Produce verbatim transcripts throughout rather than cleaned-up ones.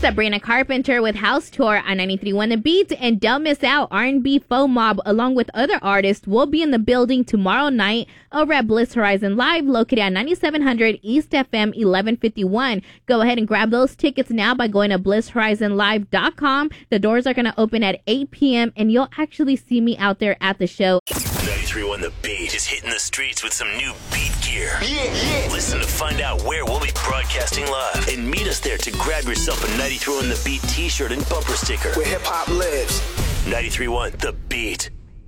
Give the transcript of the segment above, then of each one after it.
Sabrina Carpenter with House Tour on ninety-three point one The Beat. And don't miss out, R and B Faux Mob along with other artists will be in the building tomorrow night over at Bliss Horizon Live, located at ninety-seven hundred East F M eleven fifty-one. Go ahead and grab those tickets now by going to bliss horizon live dot com. The doors are going to open at eight p.m. and you'll actually see me out there at the show. ninety-three point one The Beat is hitting the streets with some new beat gear. Yeah, yeah. Listen to find out where we'll be broadcasting live and meet us there to grab yourself a ninety-three point one The Beat t-shirt and bumper sticker. Where hip-hop lives. ninety-three point one The Beat.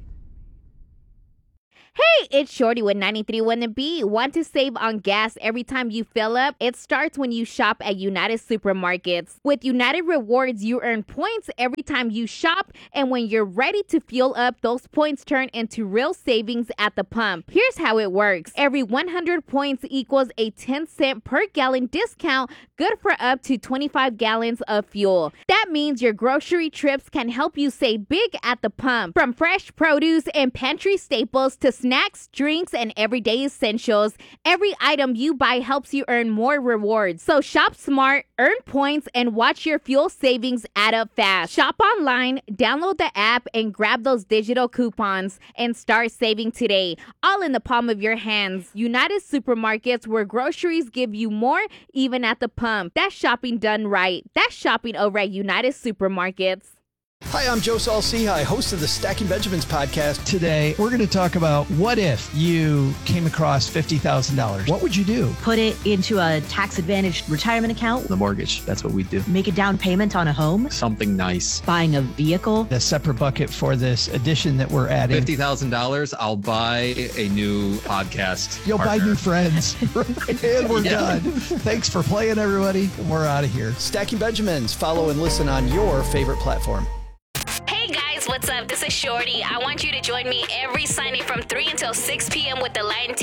Hey, it's Shorty with ninety-three point one The Beat. Want to save on gas every time you fill up? It starts when you shop at United Supermarkets. With United Rewards, you earn points every time you shop, and when you're ready to fuel up, those points turn into real savings at the pump. Here's how it works. Every one hundred points equals a ten cent per gallon discount, good for up to twenty-five gallons of fuel. That means your grocery trips can help you save big at the pump. From fresh produce and pantry staples to snacks, drinks, and everyday essentials, every item you buy helps you earn more rewards. So shop smart, earn points, and watch your fuel savings add up fast. Shop online, download the app, and grab those digital coupons and start saving today. All in the palm of your hands. United Supermarkets, where groceries give you more, even at the pump. That's shopping done right. That's shopping over at United Supermarkets. Hi, I'm Joe Saul-Sehy, host of the Stacking Benjamins podcast. Today, we're going to talk about what if you came across fifty thousand dollars? What would you do? Put it into a tax-advantaged retirement account. The mortgage, that's what we do. Make a down payment on a home. Something nice. Buying a vehicle. A separate bucket for this addition that we're adding. fifty thousand dollars, I'll buy a new podcast You'll partner. buy new friends. And we're Yeah. done. Thanks for playing, everybody. We're out of here. Stacking Benjamins. Follow and listen on your favorite platform. Hey guys, what's up? This is Shorty. I want you to join me every Sunday from three until six p.m. with the Light and